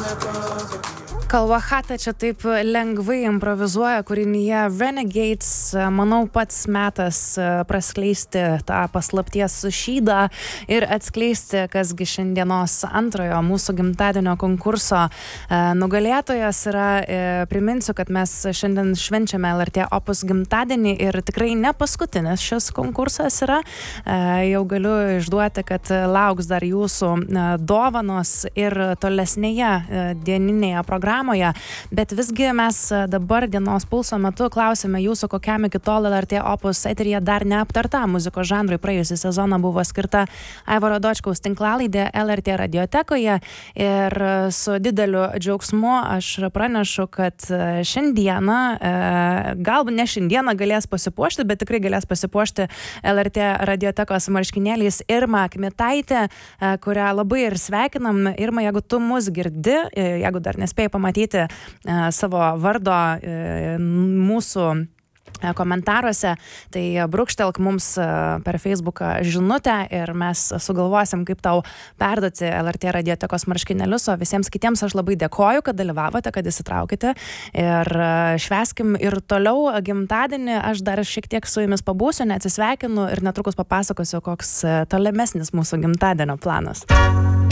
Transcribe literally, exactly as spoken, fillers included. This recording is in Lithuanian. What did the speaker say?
Kalvachata čia taip lengvai improvizuoja kūrinyje Renegades. Manau, pats metas praskleisti tą paslapties šydą ir atskleisti, kasgi šiandienos antrojo mūsų gimtadienio konkurso nugalėtojas yra. Priminsiu, kad mes šiandien švenčiame L R T Opus gimtadienį ir tikrai ne paskutinis šis konkursas yra. Jau galiu išduoti, kad lauks dar jūsų dovanos ir tolesnėje dieninėje programoje. Bet visgi mes dabar dienos pulso metu klausime jūsų, kokiam iki tol L R T Opus eteryje dar neaptarta muzikos žanrui praėjusį sezoną buvo skirta Aivaro Dočkaus tinklalaidė L R T radiotekoje. Ir su dideliu džiaugsmu aš pranešu, kad šiandieną, galbūt ne šiandieną galės pasipuošti, bet tikrai galės pasipuošti L R T radiotekos marškinėliais Irma Kmitaitė, kurią labai ir sveikinam. Irma, jeigu tu mus girdi, jeigu dar nespėjai pamatyti savo vardo mūsų komentaruose, tai brūkštelk mums per Facebooką žinutę ir mes sugalvosim, kaip tau perduoti L R T radiotekos marškinėlius. O visiems kitiems aš labai dėkoju, kad dalyvavote, kad įsitraukite ir švęskim ir toliau gimtadienį. Aš dar šiek tiek su jumis pabūsiu, neatsisveikinu ir netrukus papasakosiu, koks tolimesnis mūsų gimtadienio planas.